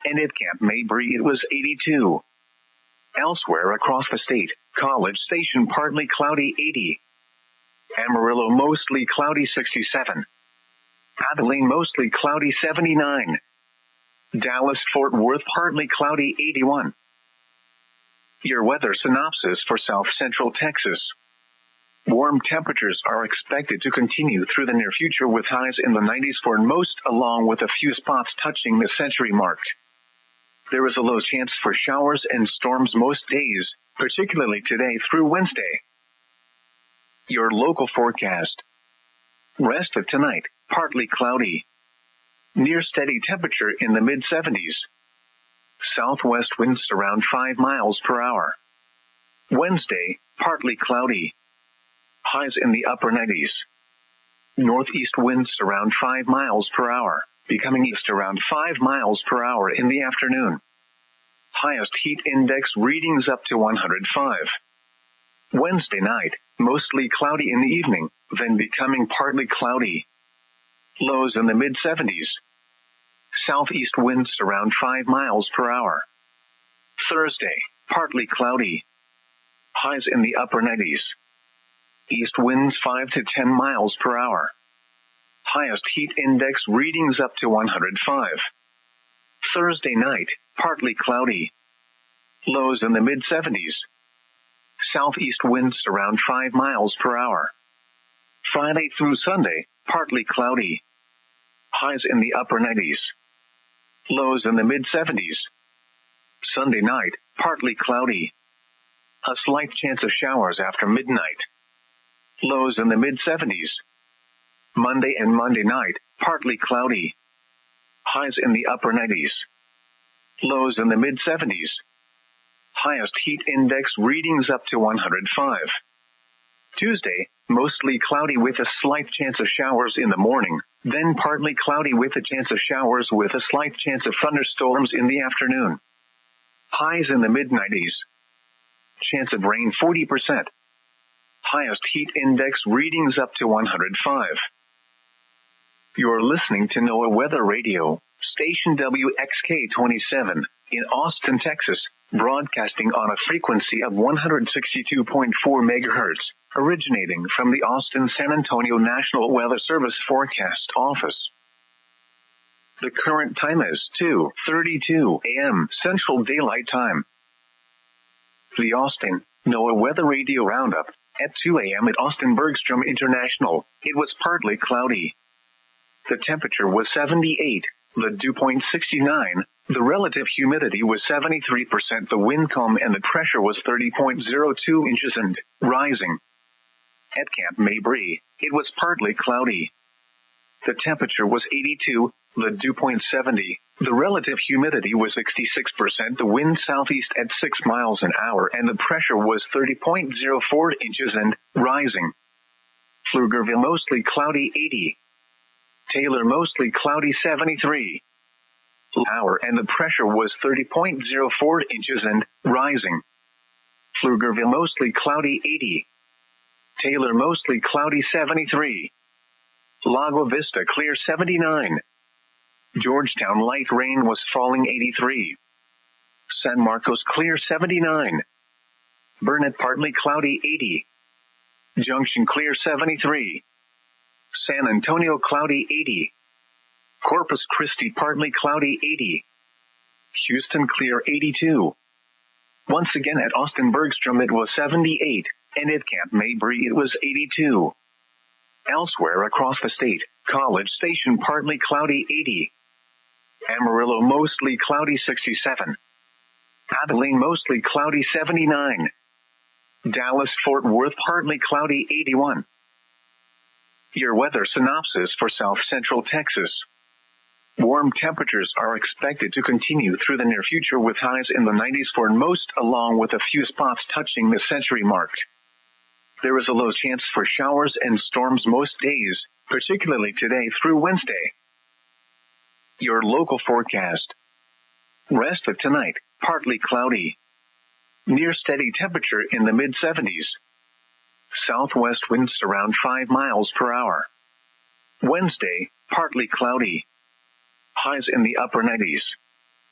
and at Camp Mabry it was 82. Elsewhere across the state, College Station partly cloudy 80. Amarillo mostly cloudy 67. Abilene mostly cloudy 79. Dallas-Fort Worth partly cloudy 81. Your weather synopsis for South Central Texas. Warm temperatures are expected to continue through the near future with highs in the 90s for most, along with a few spots touching the century mark. There is a low chance for showers and storms most days, particularly today through Wednesday. Your local forecast. Rest of tonight, partly cloudy. Near steady temperature in the mid-70s. Southwest winds around 5 miles per hour. Wednesday, partly cloudy. Highs in the upper 90s. Northeast winds around 5 miles per hour, becoming east around 5 miles per hour in the afternoon. Highest heat index readings up to 105. Wednesday night, mostly cloudy in the evening, then becoming partly cloudy. Lows in the mid-70s. Southeast winds around 5 miles per hour. Thursday, partly cloudy. Highs in the upper 90s. East winds 5 to 10 miles per hour. Highest heat index readings up to 105. Thursday night, partly cloudy. Lows in the mid-70s. Southeast winds around 5 miles per hour. Friday through Sunday, partly cloudy. Highs in the upper 90s. Lows in the mid-70s. Sunday night, partly cloudy. A slight chance of showers after midnight. Lows in the mid-70s. Monday and Monday night, partly cloudy. Highs in the upper 90s. Lows in the mid-70s. Highest heat index readings up to 105. Tuesday, mostly cloudy with a slight chance of showers in the morning, then partly cloudy with a chance of showers with a slight chance of thunderstorms in the afternoon. Highs in the mid-90s. Chance of rain 40%. Highest heat index readings up to 105. You're listening to NOAA Weather Radio, station WXK-27, in Austin, Texas, broadcasting on a frequency of 162.4 MHz, originating from the Austin-San Antonio National Weather Service Forecast Office. The current time is 2:32 a.m. Central Daylight Time. The Austin NOAA Weather Radio Roundup. At 2 a.m. at Austin Bergstrom International, it was partly cloudy. The temperature was 78, the dew point 69, the relative humidity was 73%, the wind calm and the pressure was 30.02 inches and rising. At Camp Mabry, it was partly cloudy. The temperature was 82, the dew point 70, the relative humidity was 66%, the wind southeast at 6 miles an hour, and the pressure was 30.04 inches and rising. Pflugerville mostly cloudy 80. Taylor mostly cloudy 73. Hour, and the pressure was 30.04 inches and rising. Pflugerville mostly cloudy 80. Taylor mostly cloudy 73. Lago Vista clear 79. Georgetown light rain was falling 83. San Marcos clear 79. Burnett partly cloudy 80. Junction clear 73. San Antonio cloudy 80. Corpus Christi partly cloudy 80. Houston clear 82. Once again at Austin Bergstrom it was 78, and at Camp Mabry it was 82. Elsewhere across the state, College Station partly cloudy 80. Amarillo mostly cloudy 67. Abilene mostly cloudy 79. Dallas-Fort Worth partly cloudy 81. Your weather synopsis for South Central Texas. Warm temperatures are expected to continue through the near future with highs in the 90s for most, along with a few spots touching the century mark. There is a low chance for showers and storms most days, particularly today through Wednesday. Your local forecast. Rest of tonight, partly cloudy. Near steady temperature in the mid-70s. Southwest winds around 5 miles per hour. Wednesday, partly cloudy. Highs in the upper 90s.